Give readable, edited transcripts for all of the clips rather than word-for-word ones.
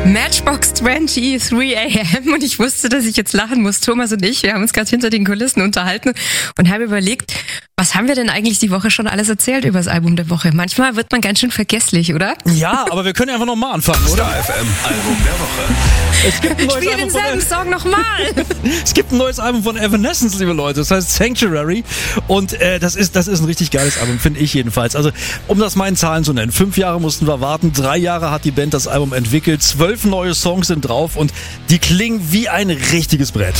Matchbox 20, 3 AM und ich wusste, dass ich jetzt lachen muss. Thomas und ich, wir haben uns gerade hinter den Kulissen unterhalten und haben überlegt, was haben wir denn eigentlich die Woche schon alles erzählt über das Album der Woche? Manchmal wird man ganz schön vergesslich, oder? Ja, aber wir können ja einfach nochmal anfangen, oder? Star FM Album der Woche. Es gibt ein neues Spiel Album denselben Song nochmal! Es gibt ein neues Album von Evanescence, liebe Leute. Das heißt Sanctuary. Und das ist ein richtig geiles Album, finde ich jedenfalls. Also, um das mal in Zahlen zu nennen. 5 Jahre mussten wir warten. 3 Jahre hat die Band das Album entwickelt. 12 neue Songs sind drauf und die klingen wie ein richtiges Brett.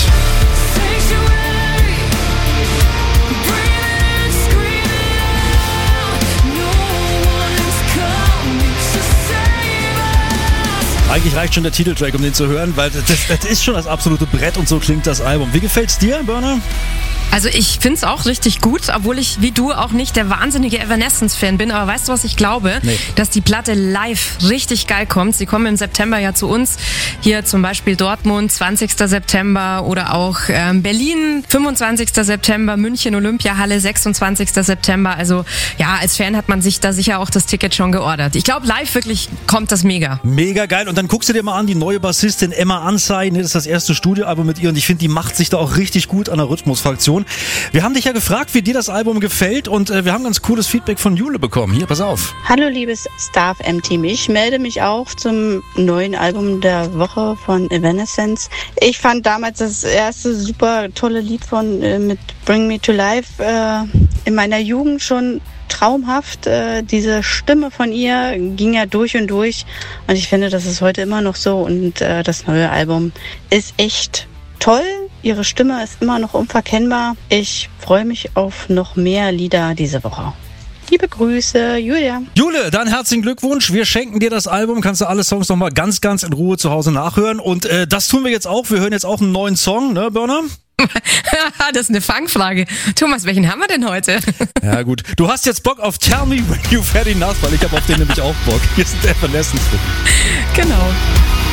Eigentlich reicht schon der Titeltrack, um den zu hören, weil das ist schon das absolute Brett und so klingt das Album. Wie gefällt's dir, Burner? Also ich find's auch richtig gut, obwohl ich wie du auch nicht der wahnsinnige Evanescence-Fan bin. Aber weißt du, was ich glaube? Nee. Dass die Platte live richtig geil kommt. Sie kommen im September ja zu uns. Hier zum Beispiel Dortmund, 20. September oder auch Berlin, 25. September, München, Olympiahalle, 26. September. Also ja, als Fan hat man sich da sicher auch das Ticket schon geordert. Ich glaube, live wirklich kommt das mega. Mega geil. Und dann guckst du dir mal an, die neue Bassistin Emma Ansay, das ist das erste Studioalbum mit ihr und ich finde, die macht sich da auch richtig gut an der Rhythmusfraktion. Wir haben dich ja gefragt, wie dir das Album gefällt und wir haben ganz cooles Feedback von Jule bekommen. Hier, pass auf. Hallo liebes Star FM-Team, ich melde mich auch zum neuen Album der Woche von Evanescence. Ich fand damals das erste super tolle Lied mit Bring Me to Life in meiner Jugend schon traumhaft. Diese Stimme von ihr ging ja durch und durch und ich finde, das ist heute immer noch so und das neue Album ist echt toll. Ihre Stimme ist immer noch unverkennbar. Ich freue mich auf noch mehr Lieder diese Woche. Liebe Grüße, Julia. Jule, dann herzlichen Glückwunsch. Wir schenken dir das Album. Kannst du alle Songs nochmal ganz, ganz in Ruhe zu Hause nachhören. Und das tun wir jetzt auch. Wir hören jetzt auch einen neuen Song, ne, Burner? Das ist eine Fangfrage. Thomas, welchen haben wir denn heute? Ja gut. Du hast jetzt Bock auf Tell Me When You've Had Enough, weil ich habe auf den nämlich auch Bock. Hier sind Evanescence. Genau.